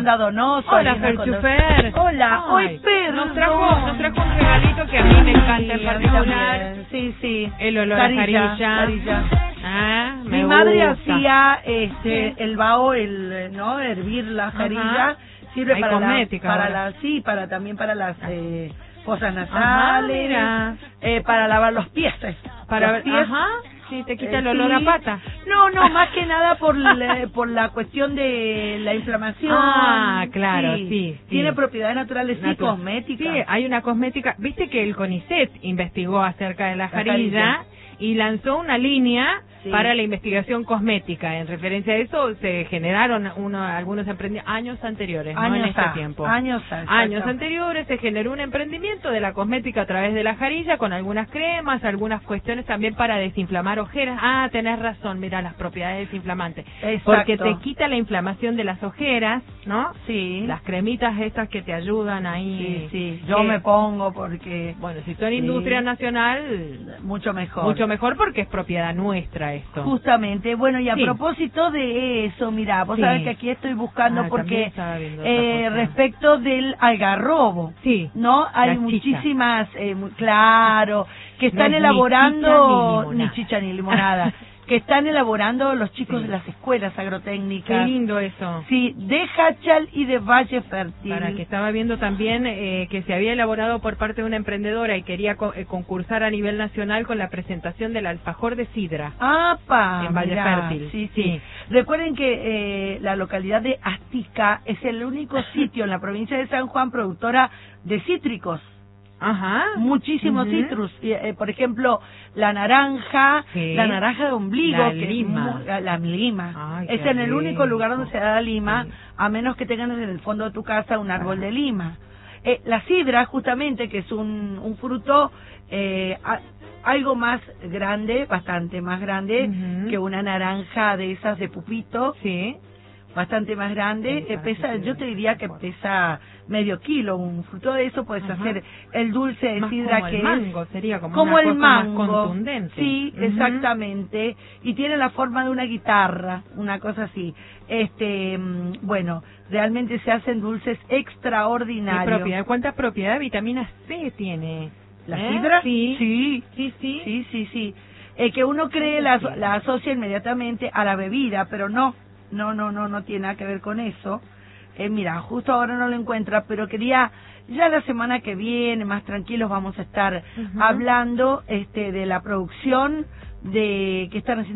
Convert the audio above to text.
Fernanda Donoso. Hola, Ferchufer. Hola, Ay, hoy Pedro. Nos trajo un regalito que a mí me encanta en Sí, a mí particular. también. Sí, sí. El olor Carilla, a jarilla. carilla. Ah, me Mi madre gusta. hacía el bao, ¿no? Hervir la jarilla. Ajá. Sirve Hay para cosmética ahora. también para las fosas Ajá, nasales, mira. para lavar los pies. Para los pies. ajá, sí, te quita el olor a sí. pata. No, más que nada por la cuestión de la inflamación. Ah, claro, sí. Tiene propiedades naturales y Natural. cosméticas. Sí, hay una cosmética. Viste que el CONICET investigó acerca de la jarilla y lanzó una línea para la investigación cosmética. En referencia a eso, se generaron algunos emprendimientos años anteriores, no en este tiempo. Años anteriores se generó un emprendimiento de la cosmética a través de la jarilla con algunas cremas, algunas cuestiones también para desinflamar ojeras. Ah, tenés razón, mira las propiedades desinflamantes. Exacto. Porque te quita la inflamación de las ojeras, ¿no? Sí. Las cremitas estas que te ayudan ahí. Sí. Yo me pongo porque... Bueno, si son industria nacional... Mucho mejor. Mucho mejor porque es propiedad nuestra esto. Justamente. Bueno, y a propósito de eso, mira, vos sabés que aquí estoy buscando porque respecto del algarrobo, ¿no? Hay muchísimas, claro, que están elaborando ni chicha ni limonada. Que están elaborando los chicos de las escuelas agrotécnicas. Qué lindo eso. Sí, de Hachal y de Valle Fértil. Para que estaba viendo también que se había elaborado por parte de una emprendedora y quería concursar a nivel nacional con la presentación del alfajor de sidra. ¡Apa! En Valle Fértil. Sí. Recuerden que la localidad de Astica es el único sitio en la provincia de San Juan productora de cítricos. Ajá. Muchísimos citrus. Por ejemplo, la naranja de ombligo, la lima. La lima. Ay, es en el único lugar donde se da la lima, a menos que tengan en el fondo de tu casa un árbol de lima. La sidra, justamente, que es un fruto algo más grande, bastante más grande que una naranja de esas de pupito. Sí. Bastante más grande, pesa, yo te diría que pesa medio kilo, un fruto de eso puedes hacer el dulce de sidra como que el mango, sería como una el cosa mango, más contundente. Sí, exactamente, y tiene la forma de una guitarra, una cosa así. Bueno, realmente se hacen dulces extraordinarios. ¿Cuánta propiedad de vitamina C tiene? ¿La sidra? Sí. Que uno cree la asocia inmediatamente a la bebida, pero no tiene nada que ver con eso. Mira, justo ahora no lo encuentra, pero quería, ya la semana que viene, más tranquilos, vamos a estar hablando de la producción que están haciendo